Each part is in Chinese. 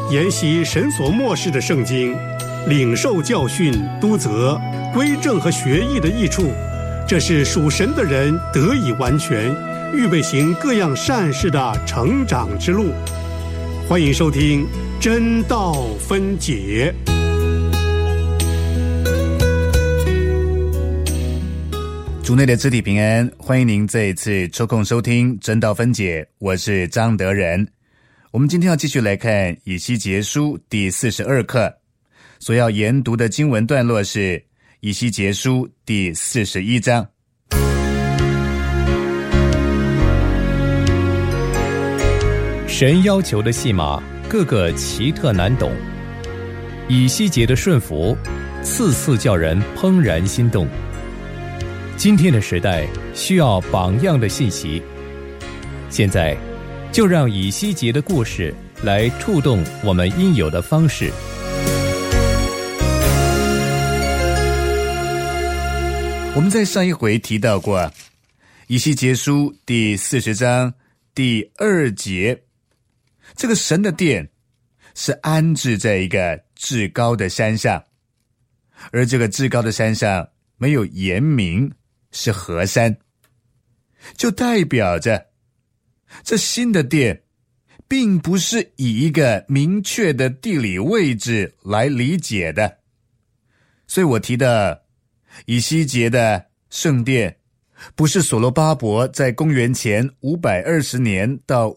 研习神所默示的圣经，领受教训、督责、归正和学义的益处，这是属神的人得以完全，预备行各样善事的成长之路。欢迎收听真道分解。 主内的肢体平安，欢迎您这一次抽空收听真道分解，我是张德仁。我们今天要继续来看以西结书第42课，所要研读的经文段落是以西结书第41章。 神要求的戏码个个奇特难懂，以西结的顺服次次叫人怦然心动。今天的时代需要榜样的信息，现在就让以西结的故事来触动我们应有的方式。 我们在上一回提到过以西结书第40章第2节，这个神的殿是安置在一个至高的山上，而这个至高的山上没有言明是何山，就代表着这新的殿并不是以一个明确的地理位置来理解的。所以我提到以西结的圣殿不是所罗巴伯在公元前520年到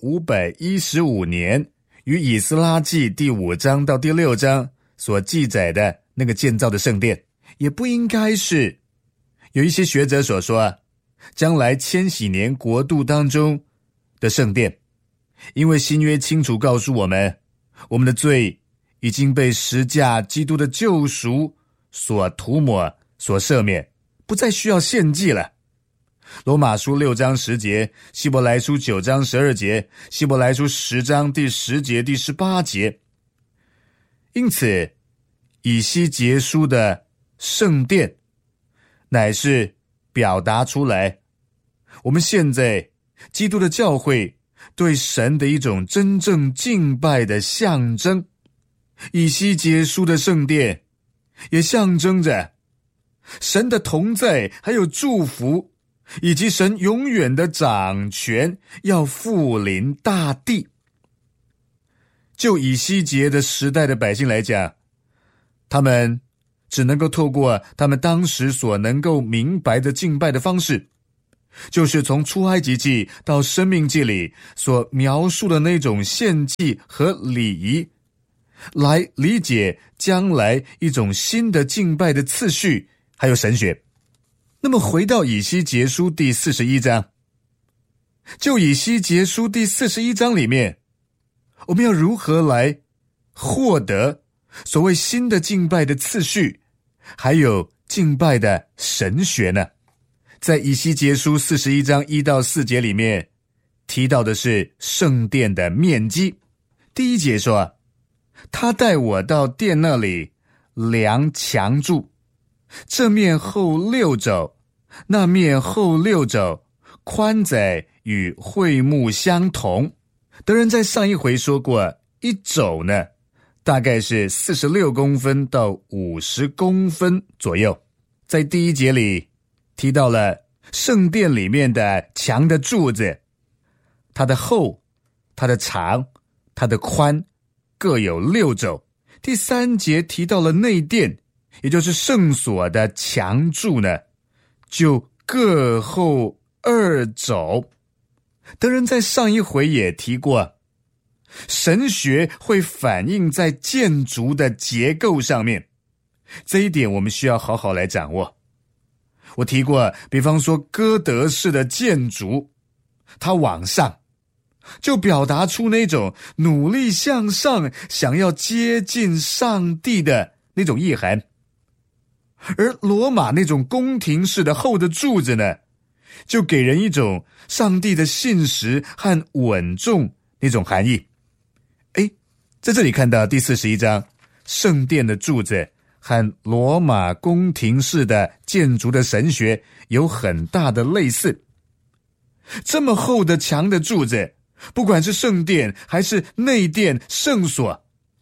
515年于以斯拉记第5章到第6章所记载的那个建造的圣殿，也不应该是有一些学者所说将来千禧年国度当中的圣殿，因为新约清楚告诉我们，我们的罪已经被十架基督的救赎所涂抹所赦免，不再需要献祭了。罗马书6章10节，希伯来书9章12节，希伯来书10章第10节第18节。因此以西结书的圣殿乃是表达出来我们现在基督的教会对神的一种真正敬拜的象征。以西结书的圣殿也象征着神的同在，还有祝福，以及神永远的掌权要复临大地。就以西结的时代的百姓来讲，他们只能够透过他们当时所能够明白的敬拜的方式，就是从出埃及记到申命记里所描述的那种献祭和礼仪，来理解将来一种新的敬拜的次序还有神学。那么回到以西结书第41章，就以西结书第41章里面，我们要如何来获得所谓新的敬拜的次序还有敬拜的神学呢？在以西结书41章1到4节里面提到的是圣殿的面积。第1节说，他带我到殿那里量墙柱，这面厚6肘，那面厚6肘，宽窄与会幕相同。德仁在上一回说过，一肘呢大概是46公分到50公分左右。在第1节里提到了圣殿里面的墙的柱子，它的厚、它的长、它的宽各有6肘。第3节提到了内殿，也就是圣所的墙柱呢，就各厚2肘。德仁在上一回也提过，神学会反映在建筑的结构上面，这一点我们需要好好来掌握。我提过，比方说哥德式的建筑，它往上就表达出那种努力向上，想要接近上帝的那种意涵。而罗马那种宫廷式的厚的柱子呢，就给人一种上帝的信实和稳重那种含义。在这里看到第41章，圣殿的柱子和罗马宫廷式的建筑的神学有很大的类似。这么厚的墙的柱子，不管是圣殿还是内殿圣所，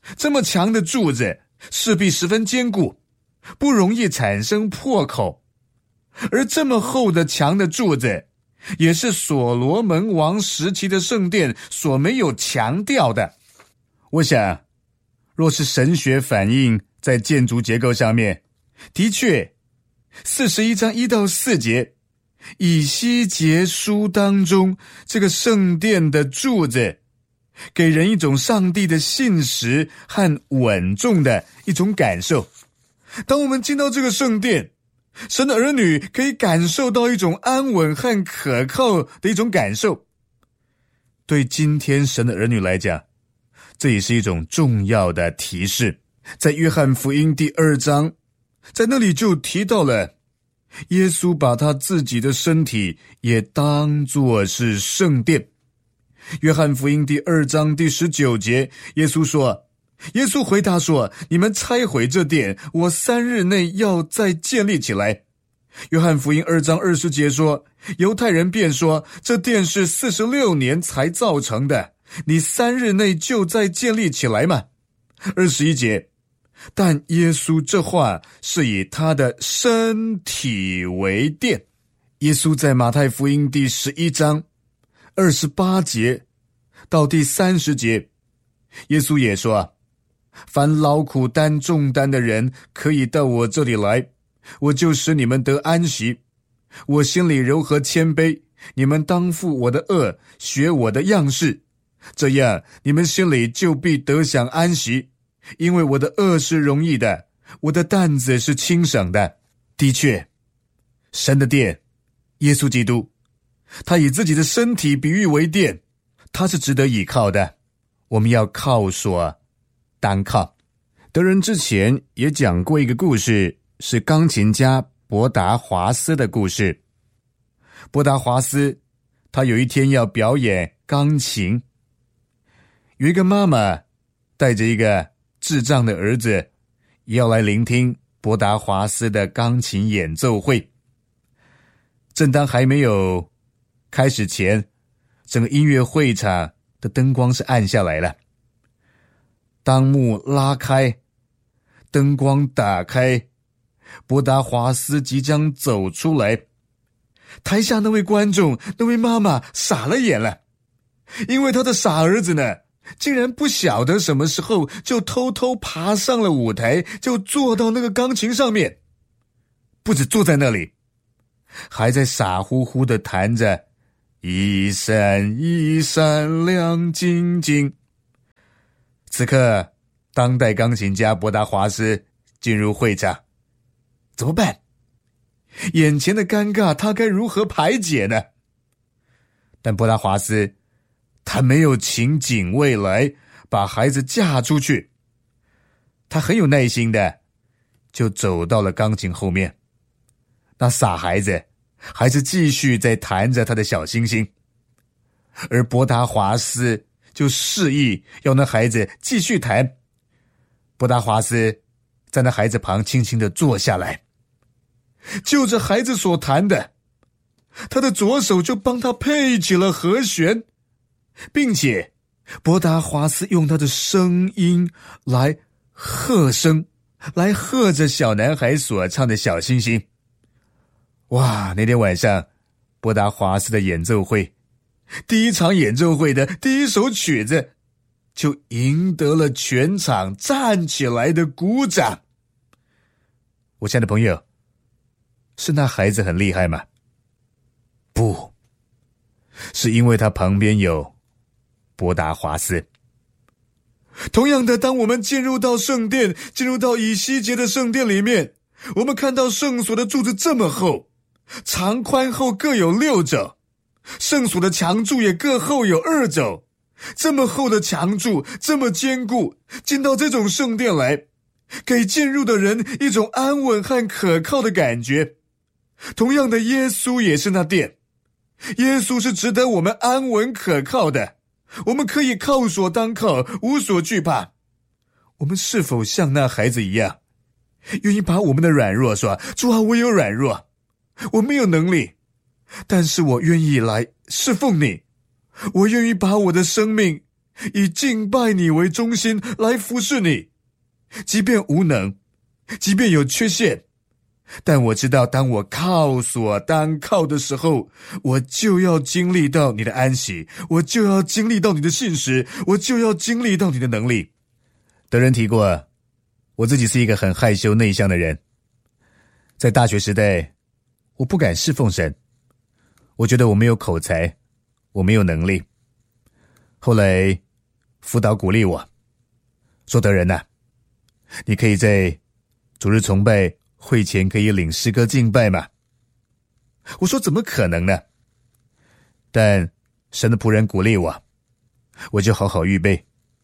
这么强的柱子势必十分坚固，不容易产生破口。而这么厚的强的柱子，也是所罗门王时期的圣殿所没有强调的。我想，若是神学反映在建筑结构上面，的确41章1到4节以西结书当中这个圣殿的柱子，给人一种上帝的信实和稳重的一种感受。当我们进到这个圣殿，神的儿女可以感受到一种安稳和可靠的一种感受。对今天神的儿女来讲，这也是一种重要的提示。在约翰福音第2章，在那里就提到了耶稣把他自己的身体也当作是圣殿。约翰福音第2章第19节，耶稣回答说，你们拆毁这殿，我3日内要再建立起来。约翰福音2章20节说，犹太人便说，这殿是46年才造成的，你3日内就再建立起来嘛。21节，但耶稣这话是以他的身体为殿。耶稣在马太福音第11章28节到第30节，耶稣也说，凡劳苦担重担的人可以到我这里来，我就使你们得安息。我心里柔和谦卑，你们当负我的轭，学我的样式，这样你们心里就必得享安息。因为我的轭是容易的，我的担子是轻省的。的确，神的殿，耶稣基督，他以自己的身体比喻为殿，他是值得倚靠的。我们要靠所单靠。德仁之前也讲过一个故事，是钢琴家伯达华斯的故事。伯达华斯他有一天要表演钢琴，有一个妈妈带着一个智障的儿子要来聆听伯达华斯的钢琴演奏会。正当还没有开始前，整个音乐会场的灯光是暗下来了。当幕拉开，灯光打开，伯达华斯即将走出来，台下那位观众，那位妈妈傻了眼了，因为他的傻儿子呢，竟然不晓得什么时候就偷偷爬上了舞台，就坐到那个钢琴上面，不止坐在那里，还在傻乎乎地弹着一闪一闪亮晶晶。此刻，当代钢琴家伯达华斯进入会场，怎么办？眼前的尴尬他该如何排解呢？但伯达华斯他没有请警卫来把孩子架出去，他很有耐心的就走到了钢琴后面。那傻孩子还是继续在弹着他的小星星，而伯达华斯就示意要那孩子继续弹。伯达华斯在那孩子旁轻轻地坐下来，就着孩子所弹的，他的左手就帮他配起了和弦，并且伯达华斯用他的声音来和声，来和着小男孩所唱的小星星。哇，那天晚上伯达华斯的演奏会，第一场演奏会的第一首曲子，就赢得了全场站起来的鼓掌。我亲爱的朋友，是那孩子很厉害吗？不，是因为他旁边有伯达华斯。同样的，当我们进入到圣殿，进入到以西结的圣殿里面，我们看到圣所的柱子这么厚，长宽厚各有6肘，圣所的墙柱也各厚有2肘。这么厚的墙柱，这么坚固，进到这种圣殿来，给进入的人一种安稳和可靠的感觉。同样的，耶稣也是那殿，耶稣是值得我们安稳可靠的，我们可以靠所当靠，无所惧怕。我们是否像那孩子一样，愿意把我们的软弱说，主啊，我有软弱，我没有能力，但是我愿意来侍奉你，我愿意把我的生命以敬拜你为中心来服侍你，即便无能，即便有缺陷，但我知道当我靠所当靠的时候，我就要经历到你的安息，我就要经历到你的信实，我就要经历到你的能力。德仁提过，我自己是一个很害羞内向的人，在大学时代我不敢侍奉神，我觉得我没有口才，我没有能力。后来辅导鼓励我说，德仁啊，你可以在主日崇拜会前可以领诗歌敬拜嘛？我说怎么可能呢？但神的仆人鼓励我，我就好好预备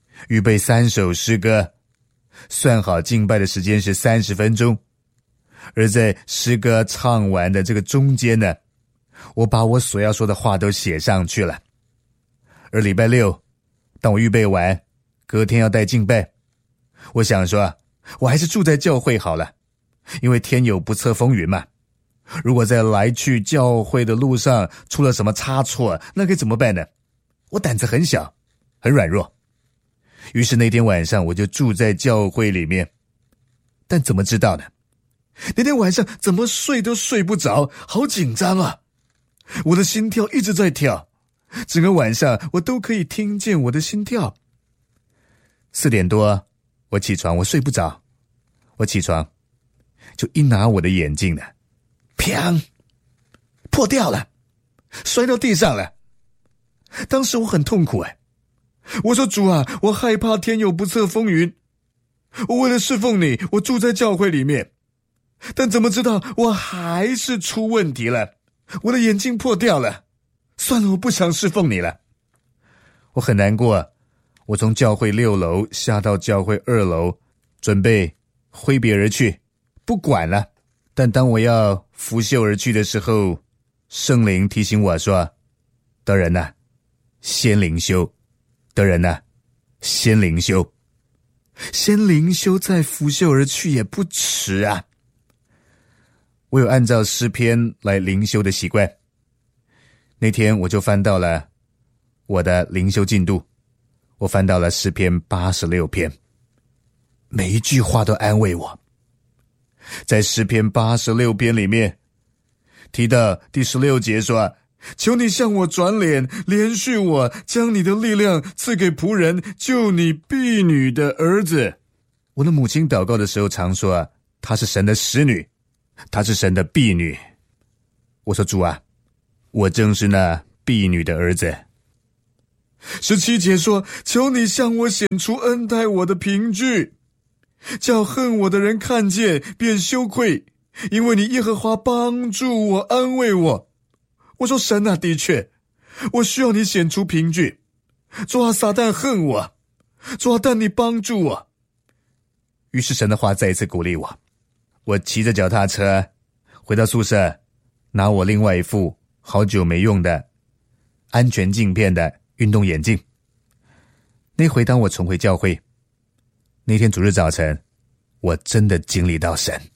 3首诗歌，算好敬拜的时间是30分钟，而在诗歌唱完的这个中间呢，我把我所要说的话都写上去了。而礼拜六当我预备完，隔天要带敬拜，我想说我还是住在教会好了，因为天有不测风云嘛，如果在来去教会的路上出了什么差错，那该怎么办呢？我胆子很小，很软弱。于是那天晚上我就住在教会里面，但怎么知道呢？那天晚上怎么睡都睡不着，好紧张啊！我的心跳一直在跳，整个晚上我都可以听见我的心跳。4点多我起床，我睡不着，我起床就一拿我的眼镜呢，砰，破掉了，摔到地上了。当时我很痛苦我说主啊，我害怕天有不测风云，我为了侍奉你，我住在教会里面，但怎么知道我还是出问题了，我的眼镜破掉了，算了，我不想侍奉你了。我很难过，我从教会6楼下到教会2楼，准备挥别而去，不管了。但当我要拂袖而去的时候，圣灵提醒我说，德仁啊，先灵修，德仁啊，先灵修，先灵修再拂袖而去也不迟啊。我有按照诗篇来灵修的习惯，那天我就翻到了我的灵修进度，我翻到了诗篇86篇，每一句话都安慰我。在诗篇86篇里面提到第16节说，求你向我转脸，怜恤我，将你的力量赐给仆人，救你婢女的儿子。我的母亲祷告的时候常说，她是神的使女，她是神的婢女。我说主啊，我正是那婢女的儿子。17节说，求你向我显出恩待我的凭据，叫恨我的人看见便羞愧，因为你耶和华帮助我，安慰我。我说神啊，的确我需要你显出凭据，主啊，撒旦恨我，主啊，但你帮助我。于是神的话再一次鼓励我，我骑着脚踏车回到宿舍，拿我另外一副好久没用的安全镜片的运动眼镜。那回当我重回教会，那天主日早晨，我真的经历到神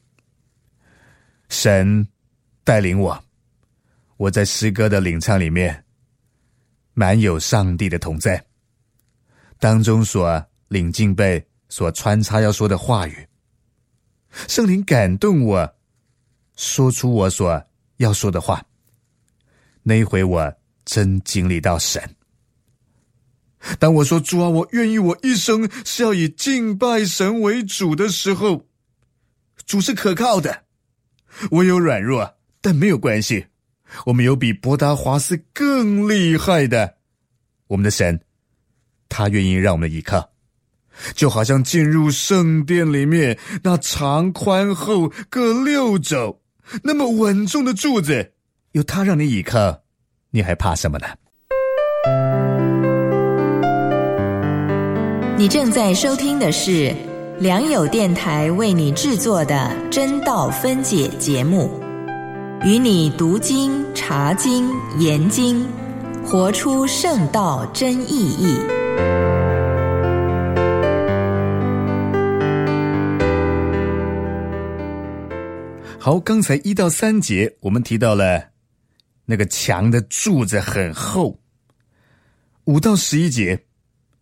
带领我在诗歌的领唱里面满有上帝的同在，当中所领敬拜所穿插要说的话语，圣灵感动我说出我所要说的话。那一回我真经历到神。当我说主啊，我愿意我一生是要以敬拜神为主的时候，主是可靠的。我有软弱，但没有关系，我们有比伯达华斯更厉害的，我们的神，他愿意让我们依靠，就好像进入圣殿里面那长宽厚各6肘那么稳重的柱子，有他让你依靠，你还怕什么呢？ 你正在收听的是良友电台为你制作的真道分解节目，与你读经、查经、研经，活出圣道真意义。 好，刚才1到3节我们提到了那个墙的柱子很厚。5到11节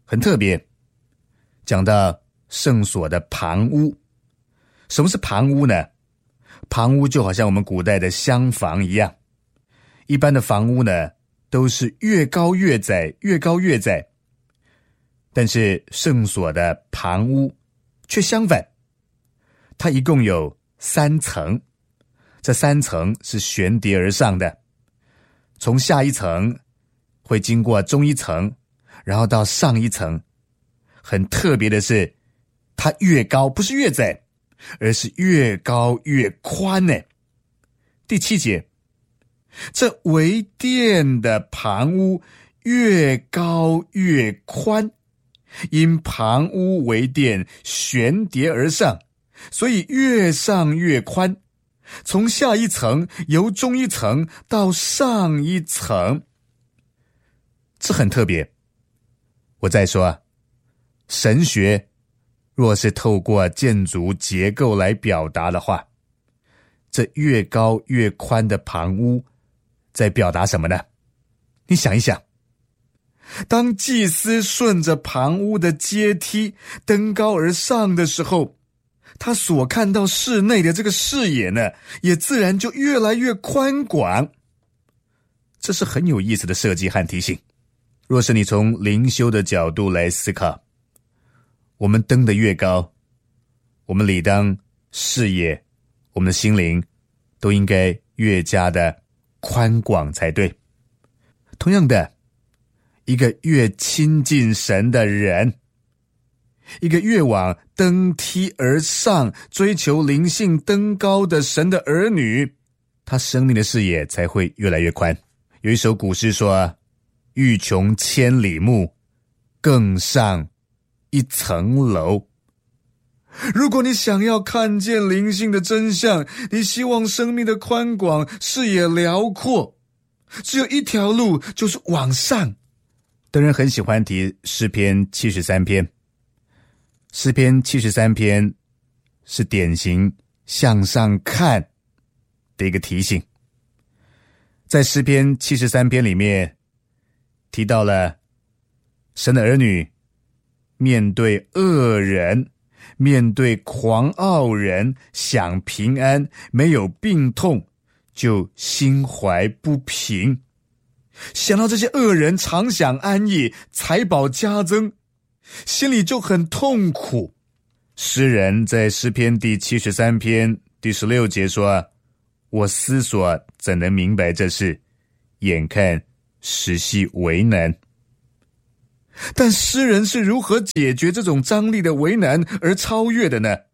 很特别，讲到圣所的旁屋。什么是旁屋呢？旁屋就好像我们古代的厢房一样，一般的房屋呢都是越高越窄，越高越窄，但是圣所的旁屋却相反，它一共有3层，这3层是悬叠而上的，从下一层会经过中一层，然后到上一层。很特别的是，它越高不是越窄，而是越高越宽呢。第7节，这为殿的旁屋越高越宽，因旁屋为殿悬叠而上，所以越上越宽，从下一层由中一层到上一层。这很特别。我再说，神学若是透过建筑结构来表达的话，这越高越宽的旁屋在表达什么呢？你想一想，当祭司顺着旁屋的阶梯登高而上的时候，他所看到室内的这个视野呢，也自然就越来越宽广。这是很有意思的设计和提醒。若是你从灵修的角度来思考，我们登得越高，我们理当视野，我们的心灵都应该越加的宽广才对。同样的，一个越亲近神的人，一个越往登梯而上追求灵性登高的神的儿女，他生命的视野才会越来越宽。有一首古诗说，欲穷千里目，更上一层楼。如果你想要看见灵性的真相，你希望生命的宽广，视野辽阔，只有一条路，就是往上。的人很喜欢提诗篇73篇，诗篇73篇是典型向上看的一个提醒。在诗篇73篇里面提到了神的儿女面对恶人，面对狂傲人，享平安，没有病痛就心怀不平。想到这些恶人常享安逸，财宝加增，心里就很痛苦。诗人在诗篇第73篇第16节说，我思索怎能明白这事，眼看实系为难。但诗人是如何解决这种张力的为难而超越的呢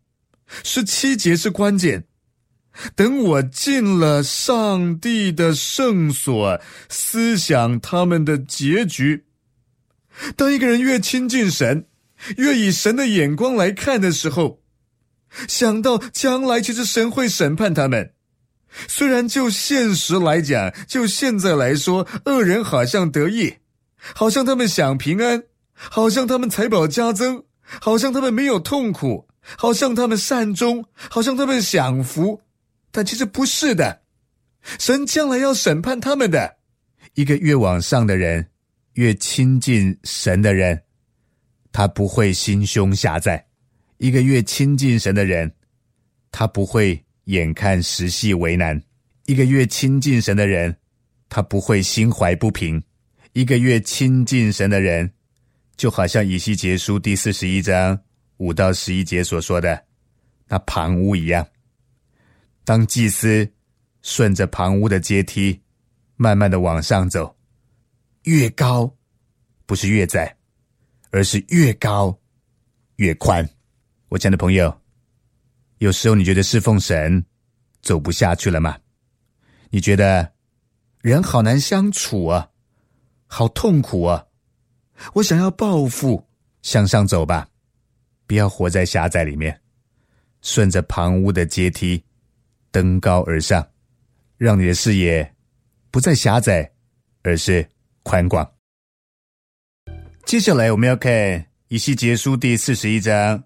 ？17节是关键。等我进了上帝的圣所，思想他们的结局。当一个人越亲近神，越以神的眼光来看的时候，想到将来其实神会审判他们。虽然就现实来讲，就现在来说，恶人好像得意，好像他们享平安，好像他们财宝加增，好像他们没有痛苦，好像他们善终，好像他们享福，但其实不是的。神将来要审判他们的。一个越往上的人，越亲近神的人，他不会心胸狭窄。一个越亲近神的人，他不会眼看实系为难。一个越亲近神的人，他不会心怀不平。一个越亲近神的人，就好像以西结书第41章5到11节所说的那旁屋一样。当祭司顺着旁屋的阶梯慢慢的往上走，越高不是越窄，而是越高越宽。我亲爱的朋友，有时候你觉得侍奉神走不下去了吗？你觉得人好难相处啊，好痛苦啊，我想要报复，向上走吧，不要活在狭窄里面，顺着旁屋的阶梯登高而上，让你的视野不再狭窄，而是宽广。接下来我们要看以西结书第41章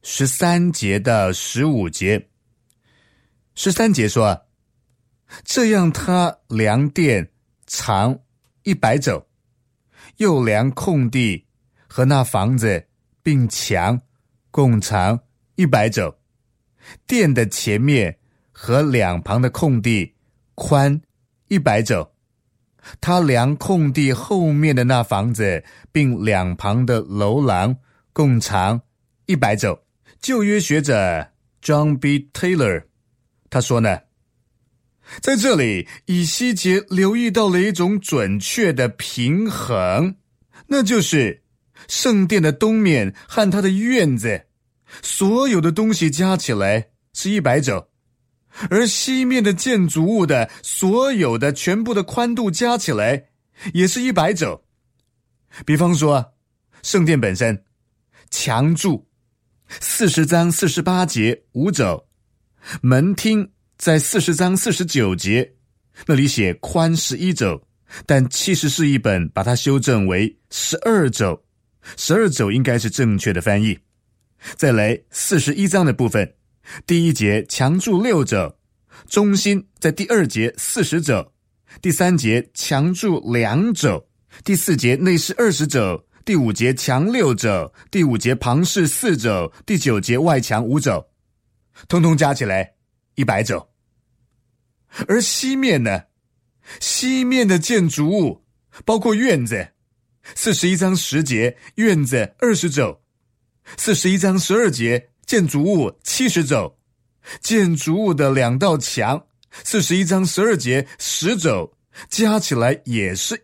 13节到15节。13节说，这样他量殿长100肘，又量空地和那房子并墙共长100肘，殿的前面和两旁的空地宽100肘。他量空地后面的那房子并两旁的楼廊共长100肘。旧约学者 John B. Taylor 他说呢，在这里以西结留意到了一种准确的平衡，那就是圣殿的东面和它的院子所有的东西加起来是100肘，而西面的建筑物的所有的全部的宽度加起来也是100肘。比方说圣殿本身墙柱40章48节5肘，门厅在40章49节那里写宽11肘，但70士译本把它修正为12肘，12肘应该是正确的翻译。再来41章的部分，第1节墙柱6肘，中心在第2节40肘，第3节墙柱2肘，第4节内室20肘，第5节墙6肘，第5节旁室4肘，第9节外墙5肘，通通加起来100肘。而西面呢，西面的建筑物包括院子41章10节，院子20肘，41章12节建筑物70肘，建筑物的2道墙41章12节10肘，加起来也是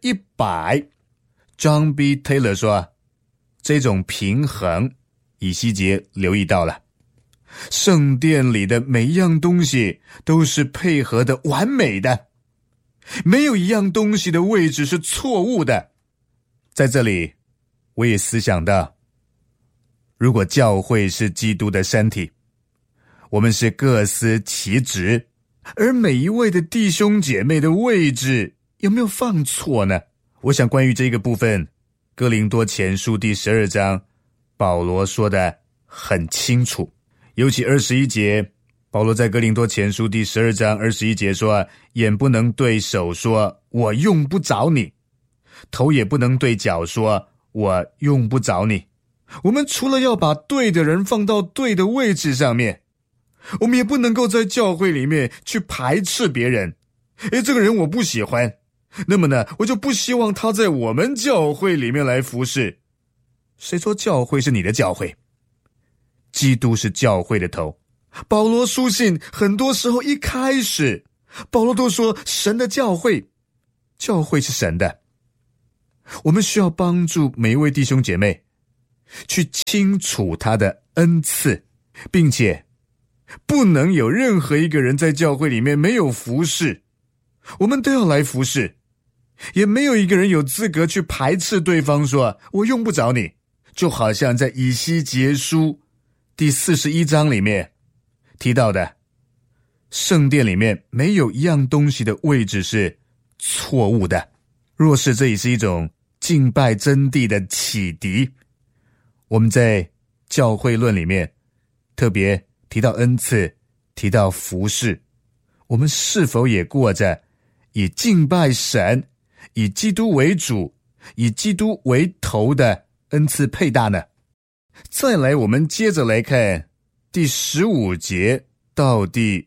100。John B. Taylor 说，这种平衡以西结留意到了，圣殿里的每一样东西都是配合的完美的，没有一样东西的位置是错误的。在这里我也思想到，如果教会是基督的身体，我们是各司其职，而每一位的弟兄姐妹的位置有没有放错呢？我想关于这个部分，哥林多前书第12章保罗说的很清楚，尤其21节，保罗在哥林多前书第12章21节说，眼不能对手说我用不着你，头也不能对脚说我用不着你。我们除了要把对的人放到对的位置上面，我们也不能够在教会里面去排斥别人。这个人我不喜欢，那么呢，我就不希望他在我们教会里面来服侍。谁说教会是你的教会？基督是教会的头。保罗书信很多时候一开始，保罗都说神的教会，教会是神的。我们需要帮助每一位弟兄姐妹去清楚他的恩赐，并且不能有任何一个人在教会里面没有服侍，我们都要来服侍，也没有一个人有资格去排斥对方说我用不着你。就好像在以西结书第41章里面提到的，圣殿里面没有一样东西的位置是错误的。若是这也是一种敬拜真谛的启迪，我们在教会论里面特别提到恩赐，提到服事，我们是否也过着以敬拜神，以基督为主，以基督为头的恩赐配搭呢？再来，我们接着来看第15节到第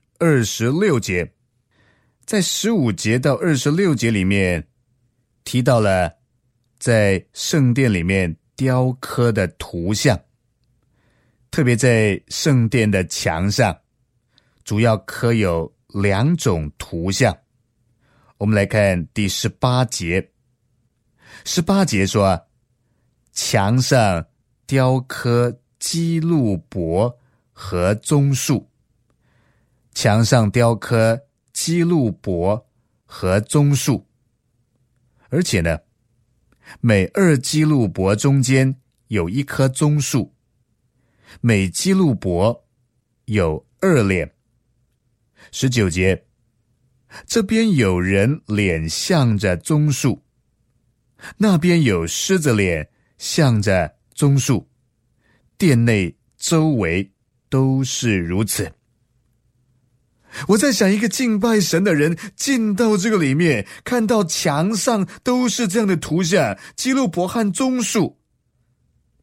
26节。在15节到26节里面提到了在圣殿里面雕刻的图像，特别在圣殿的墙上主要刻有2种图像。我们来看第18节。18节说，墙上雕刻基路伯和棕树，墙上雕刻基路伯和棕树，而且呢，每2基路伯中间有1棵棕树，每基路伯有2脸。19节，这边有人脸向着棕树，那边有狮子脸向着棕树，殿内周围都是如此。我在想，一个敬拜神的人进到这个里面，看到墙上都是这样的图像，基路伯和棕树，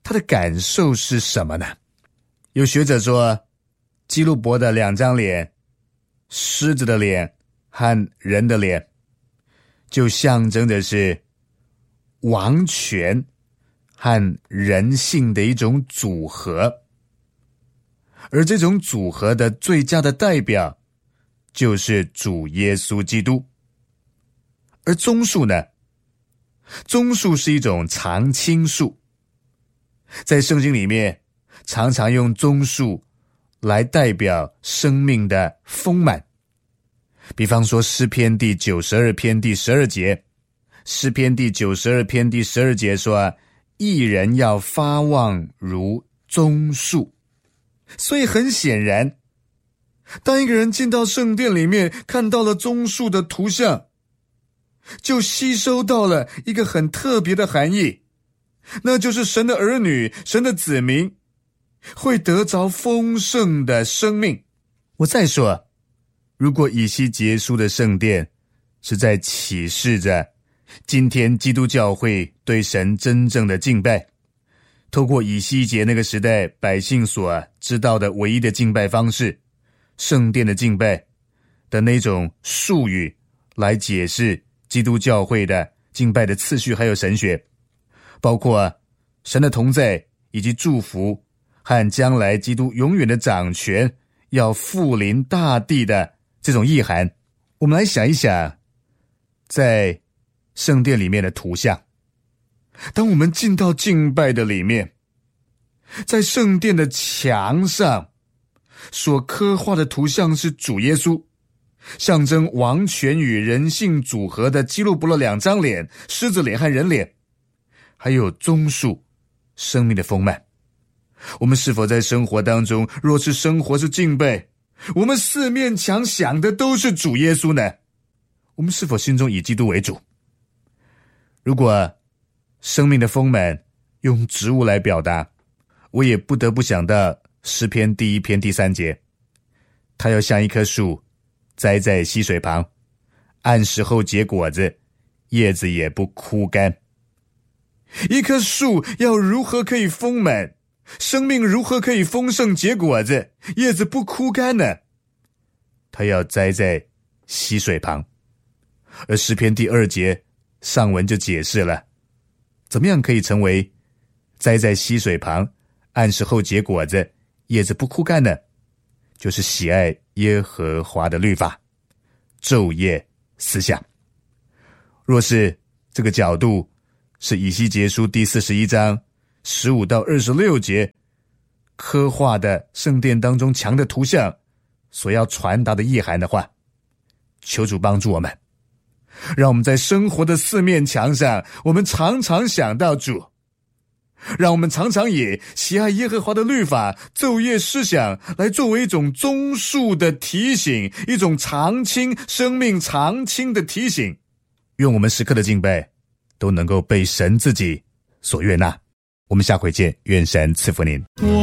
他的感受是什么呢？有学者说，基路伯的2张脸，狮子的脸和人的脸，就象征的是王权和人性的一种组合，而这种组合的最佳的代表就是主耶稣基督。而棕树呢？棕树是一种常青树，在圣经里面常常用棕树来代表生命的丰满。比方说诗篇第92篇第12节，诗篇第92篇第12节说，义人要发旺如棕树。所以很显然，当一个人进到圣殿里面看到了棕树的图像，就吸收到了一个很特别的含义，那就是神的儿女，神的子民会得着丰盛的生命。我再说，如果以西结书的圣殿是在启示着今天基督教会对神真正的敬拜，透过以西结那个时代百姓所知道的唯一的敬拜方式，圣殿的敬拜的那种术语来解释基督教会的敬拜的次序还有神学，包括神的同在以及祝福和将来基督永远的掌权要复临大地的这种意涵。我们来想一想，在圣殿里面的图像，当我们进到敬拜的里面，在圣殿的墙上所刻画的图像是主耶稣，象征王权与人性组合的基路伯的2张脸，狮子脸和人脸，还有棕树，生命的丰满。我们是否在生活当中，若是生活是敬拜，我们4面墙想的都是主耶稣呢？我们是否心中以基督为主？如果生命的丰满用植物来表达，我也不得不想到诗篇第1篇第3节，它要像一棵树栽在溪水旁，按时候结果子，叶子也不枯干。一棵树要如何可以丰满，生命如何可以丰盛结果子，叶子不枯干呢？它要栽在溪水旁。而诗篇第2节上文就解释了，怎么样可以成为栽在溪水旁，按时候结果子，叶子不枯干呢？就是喜爱耶和华的律法，昼夜思想。若是这个角度是以西结书第41章15到26节刻画的圣殿当中墙的图像所要传达的意涵的话，求主帮助我们，让我们在生活的4面墙上，我们常常想到主，让我们常常以喜爱耶和华的律法昼夜思想来作为一种棕树的提醒，一种常青生命常青的提醒。愿我们时刻的敬拜都能够被神自己所悦纳。我们下回见，愿神赐福您。